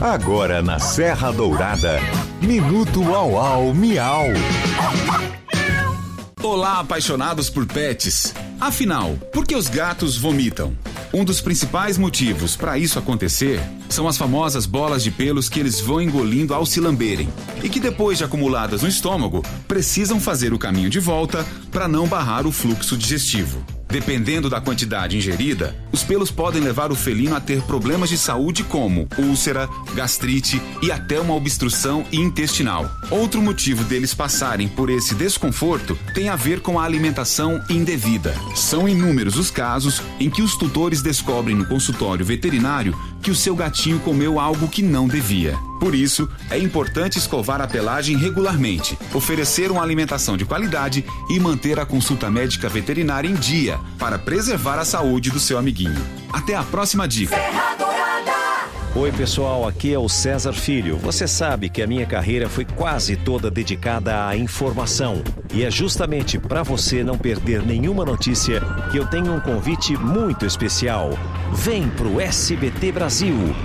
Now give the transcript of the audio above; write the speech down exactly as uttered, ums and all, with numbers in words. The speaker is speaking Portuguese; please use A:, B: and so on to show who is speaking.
A: Agora na Serra Dourada, Minuto Au Au Miau.
B: Olá, apaixonados por pets. Afinal, por que os gatos vomitam? Um dos principais motivos para isso acontecer são as famosas bolas de pelos que eles vão engolindo ao se lamberem e que depois de acumuladas no estômago, precisam fazer o caminho de volta para não barrar o fluxo digestivo. Dependendo da quantidade ingerida, os pelos podem levar o felino a ter problemas de saúde como úlcera, gastrite e até uma obstrução intestinal. Outro motivo deles passarem por esse desconforto tem a ver com a alimentação indevida. São inúmeros os casos em que os tutores descobrem no consultório veterinário que o seu gatinho comeu algo que não devia. Por isso, é importante escovar a pelagem regularmente, oferecer uma alimentação de qualidade e manter a consulta médica veterinária em dia para preservar a saúde do seu amiguinho. Até a próxima dica.
C: Oi pessoal, aqui é o César Filho. Você sabe que a minha carreira foi quase toda dedicada à informação. E é justamente para você não perder nenhuma notícia que eu tenho um convite muito especial. Vem pro S B T Brasil.